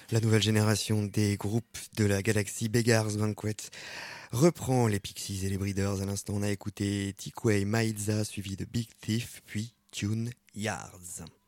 La nouvelle génération des groupes de la galaxie Beggars Banquet reprend les Pixies et les Breeders. À l'instant, on a écouté Tikwe Maïza suivi de Big Thief, puis Tune Yards.